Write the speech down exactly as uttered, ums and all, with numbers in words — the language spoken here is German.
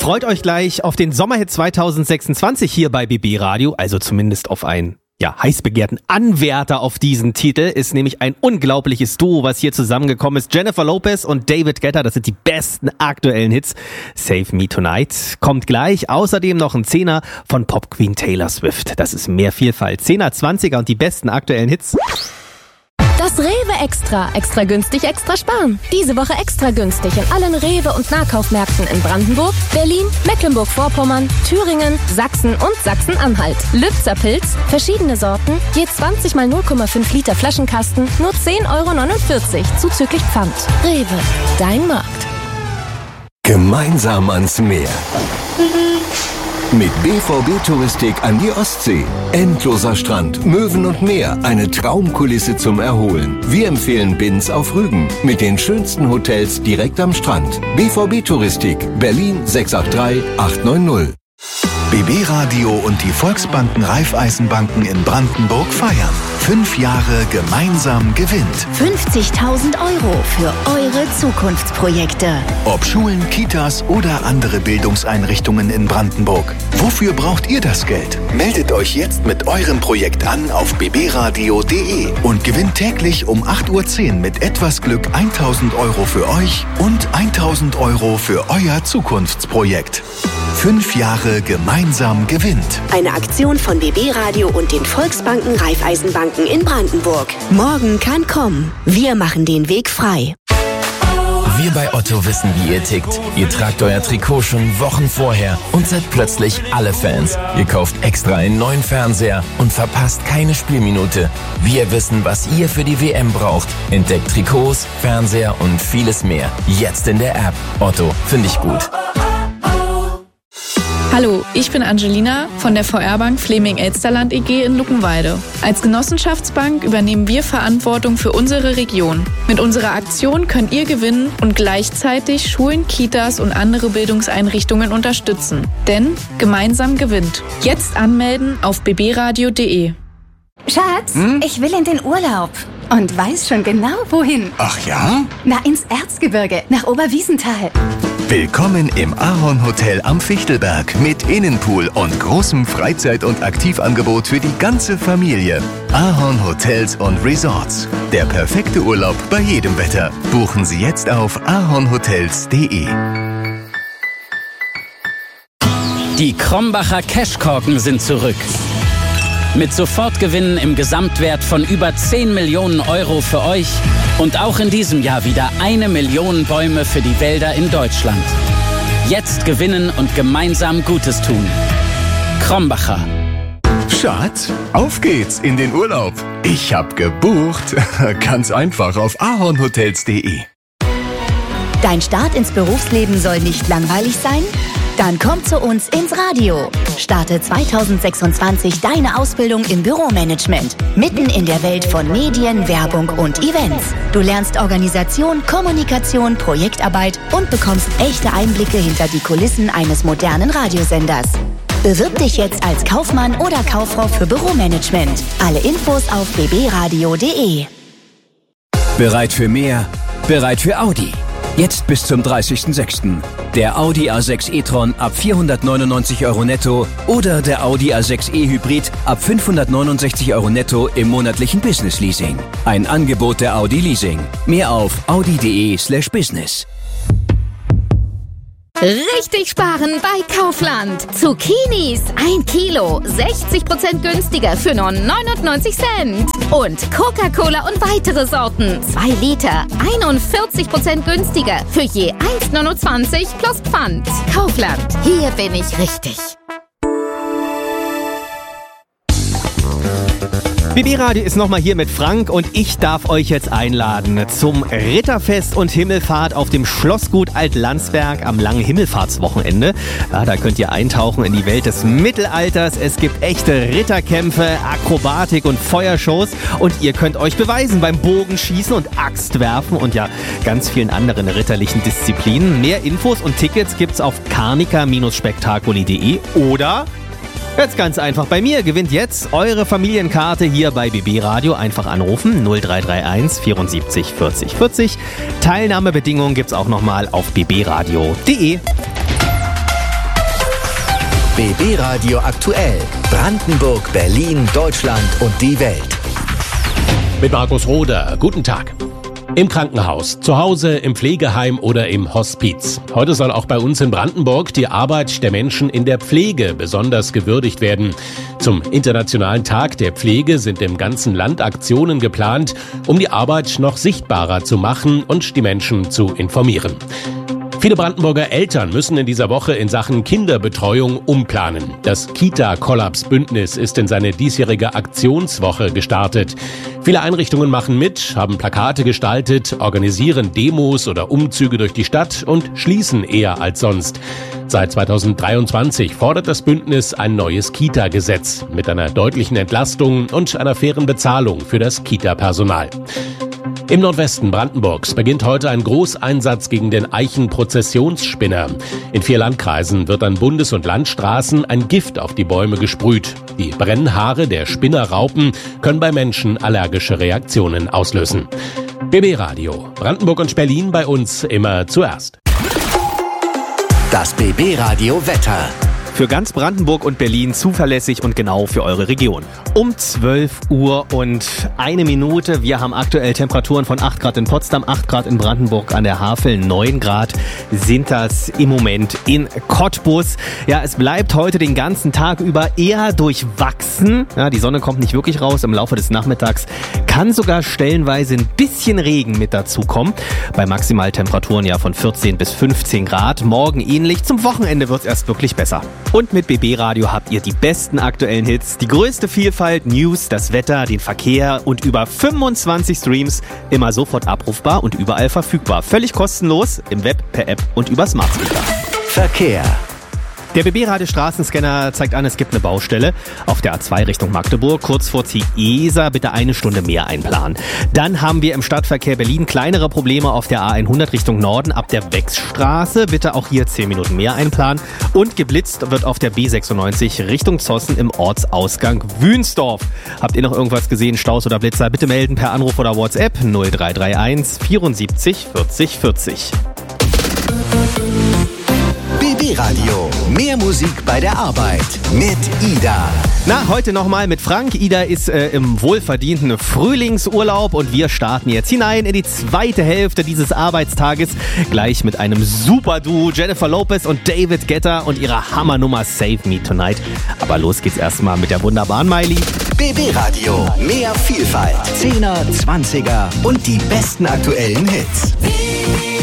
Freut euch gleich auf den Sommerhit zwanzig sechsundzwanzig hier bei B B Radio, also zumindest auf einen ja, heiß begehrten Anwärter auf diesen Titel, ist nämlich ein unglaubliches Duo, was hier zusammengekommen ist. Jennifer Lopez und David Guetta, das sind die besten aktuellen Hits. Save Me Tonight kommt gleich. Außerdem noch ein Zehner von Pop Queen Taylor Swift. Das ist mehr Vielfalt. Zehner, Zwanziger und die besten aktuellen Hits. Das Rewe Extra. Extra günstig, extra sparen. Diese Woche extra günstig in allen Rewe- und Nahkaufmärkten in Brandenburg, Berlin, Mecklenburg-Vorpommern, Thüringen, Sachsen und Sachsen-Anhalt. Lübzer Pilz, verschiedene Sorten, je zwanzig mal null Komma fünf Liter Flaschenkasten, nur zehn Euro neunundvierzig, zuzüglich Pfand. Rewe, dein Markt. Gemeinsam ans Meer. Mit B V B Touristik an die Ostsee. Endloser Strand, Möwen und Meer, eine Traumkulisse zum Erholen. Wir empfehlen Binz auf Rügen mit den schönsten Hotels direkt am Strand. B V B Touristik, Berlin sechs acht drei acht neun null. B B Radio und die Volksbanken Raiffeisenbanken in Brandenburg feiern. Fünf Jahre gemeinsam gewinnt. fünfzigtausend Euro für eure Zukunftsprojekte. Ob Schulen, Kitas oder andere Bildungseinrichtungen in Brandenburg. Wofür braucht ihr das Geld? Meldet euch jetzt mit eurem Projekt an auf b b radio punkt d e und gewinnt täglich um acht Uhr zehn mit etwas Glück tausend Euro für euch und tausend Euro für euer Zukunftsprojekt. Fünf Jahre gemeinsam gewinnt. Eine Aktion von B B Radio und den Volksbanken Raiffeisenbanken in Brandenburg. Morgen kann kommen. Wir machen den Weg frei. Wir bei Otto wissen, wie ihr tickt. Ihr tragt euer Trikot schon Wochen vorher und seid plötzlich alle Fans. Ihr kauft extra einen neuen Fernseher und verpasst keine Spielminute. Wir wissen, was ihr für die W M braucht. Entdeckt Trikots, Fernseher und vieles mehr. Jetzt in der App. Otto, finde ich gut. Hallo, ich bin Angelina von der V R-Bank Fleming-Elsterland E G in Luckenwalde. Als Genossenschaftsbank übernehmen wir Verantwortung für unsere Region. Mit unserer Aktion könnt ihr gewinnen und gleichzeitig Schulen, Kitas und andere Bildungseinrichtungen unterstützen. Denn gemeinsam gewinnt. Jetzt anmelden auf b b radio punkt d e. Schatz, hm? ich will in den Urlaub und weiß schon genau, wohin. Ach ja? Na, ins Erzgebirge, nach Oberwiesenthal. Willkommen im Ahorn Hotel am Fichtelberg mit Innenpool und großem Freizeit- und Aktivangebot für die ganze Familie. Ahorn Hotels und Resorts. Der perfekte Urlaub bei jedem Wetter. Buchen Sie jetzt auf ahornhotels punkt d e. Die Krombacher Cashkorken sind zurück. Mit Sofortgewinnen im Gesamtwert von über zehn Millionen Euro für euch und auch in diesem Jahr wieder eine Million Bäume für die Wälder in Deutschland. Jetzt gewinnen und gemeinsam Gutes tun. Krombacher. Schatz, auf geht's in den Urlaub. Ich hab gebucht. Ganz einfach auf ahornhotels punkt d e. Dein Start ins Berufsleben soll nicht langweilig sein? Dann komm zu uns ins Radio. Starte zwanzig sechsundzwanzig deine Ausbildung im Büromanagement. Mitten in der Welt von Medien, Werbung und Events. Du lernst Organisation, Kommunikation, Projektarbeit und bekommst echte Einblicke hinter die Kulissen eines modernen Radiosenders. Bewirb dich jetzt als Kaufmann oder Kauffrau für Büromanagement. Alle Infos auf b b radio punkt d e. Bereit für mehr? Bereit für Audi. Jetzt bis zum dreißigsten sechsten Der Audi A sechs e-tron ab vierhundertneunundneunzig Euro netto oder der Audi A sechs e Hybrid ab fünfhundertneunundsechzig Euro netto im monatlichen Business Leasing. Ein Angebot der Audi Leasing. Mehr auf audi punkt d e slash business. Richtig sparen bei Kaufland. Zucchinis ein Kilo, sechzig Prozent günstiger für nur neunundneunzig Cent. Und Coca-Cola und weitere Sorten, zwei Liter, einundvierzig Prozent günstiger für je eins neunundzwanzig plus Pfand. Kaufland, hier bin ich richtig. B B Radio ist nochmal hier mit Frank und ich darf euch jetzt einladen zum Ritterfest und Himmelfahrt auf dem Schlossgut Alt-Landsberg am langen Himmelfahrtswochenende. Ja, da könnt ihr eintauchen in die Welt des Mittelalters. Es gibt echte Ritterkämpfe, Akrobatik und Feuershows und ihr könnt euch beweisen beim Bogenschießen und Axtwerfen und ja ganz vielen anderen ritterlichen Disziplinen. Mehr Infos und Tickets gibt's auf carnica spektakuli punkt d e oder jetzt ganz einfach bei mir. Gewinnt jetzt eure Familienkarte hier bei B B Radio. Einfach anrufen null drei drei eins vierundsiebzig vierzig vierzig. Teilnahmebedingungen gibt's auch nochmal auf b b radio punkt d e. B B Radio aktuell. Brandenburg, Berlin, Deutschland und die Welt. Mit Markus Roder. Guten Tag. Im Krankenhaus, zu Hause, im Pflegeheim oder im Hospiz. Heute soll auch bei uns in Brandenburg die Arbeit der Menschen in der Pflege besonders gewürdigt werden. Zum Internationalen Tag der Pflege sind im ganzen Land Aktionen geplant, um die Arbeit noch sichtbarer zu machen und die Menschen zu informieren. Viele Brandenburger Eltern müssen in dieser Woche in Sachen Kinderbetreuung umplanen. Das Kita-Kollaps-Bündnis ist in seine diesjährige Aktionswoche gestartet. Viele Einrichtungen machen mit, haben Plakate gestaltet, organisieren Demos oder Umzüge durch die Stadt und schließen eher als sonst. Seit zweitausenddreiundzwanzig fordert das Bündnis ein neues Kita-Gesetz mit einer deutlichen Entlastung und einer fairen Bezahlung für das Kita-Personal. Im Nordwesten Brandenburgs beginnt heute ein Großeinsatz gegen den Eichenprozessionsspinner. In vier Landkreisen wird an Bundes- und Landstraßen ein Gift auf die Bäume gesprüht. Die Brennhaare der Spinnerraupen können bei Menschen allergische Reaktionen auslösen. B B Radio. Brandenburg und Berlin bei uns immer zuerst. Das B B Radio Wetter. Für ganz Brandenburg und Berlin zuverlässig und genau für eure Region. Um zwölf Uhr und eine Minute. Wir haben aktuell Temperaturen von acht Grad in Potsdam, acht Grad in Brandenburg an der Havel, neun Grad sind das im Moment in Cottbus. Ja, es bleibt heute den ganzen Tag über eher durchwachsen. Ja, die Sonne kommt nicht wirklich raus. Im Laufe des Nachmittags kann sogar stellenweise ein bisschen Regen mit dazukommen. Bei Maximaltemperaturen ja von vierzehn bis fünfzehn Grad. Morgen ähnlich. Zum Wochenende wird es erst wirklich besser. Und mit B B Radio habt ihr die besten aktuellen Hits, die größte Vielfalt, News, das Wetter, den Verkehr und über fünfundzwanzig Streams, immer sofort abrufbar und überall verfügbar. Völlig kostenlos im Web, per App und über Smart Speaker. Verkehr. Der B B Radio Straßenscanner zeigt an, es gibt eine Baustelle auf der A zwei Richtung Magdeburg, kurz vor Ziesa, bitte eine Stunde mehr einplanen. Dann haben wir im Stadtverkehr Berlin kleinere Probleme auf der A hundert Richtung Norden ab der Wechsstraße, bitte auch hier zehn Minuten mehr einplanen. Und geblitzt wird auf der B sechsundneunzig Richtung Zossen im Ortsausgang Wünsdorf. Habt ihr noch irgendwas gesehen, Staus oder Blitzer? Bitte melden per Anruf oder WhatsApp null drei drei eins vierundsiebzig vierzig vierzig. B B Radio. Mehr Musik bei der Arbeit mit Ida. Na, heute nochmal mit Frank. Ida ist äh, im wohlverdienten Frühlingsurlaub und wir starten jetzt hinein in die zweite Hälfte dieses Arbeitstages. Gleich mit einem Super-Duo, Jennifer Lopez und David Guetta und ihrer Hammernummer Save Me Tonight. Aber los geht's erstmal mit der wunderbaren Miley. B B Radio. Mehr Vielfalt. Zehner, Zwanziger und die besten aktuellen Hits.